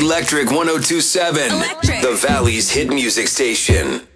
Electric 1027, Electric. the Valley's hit music station.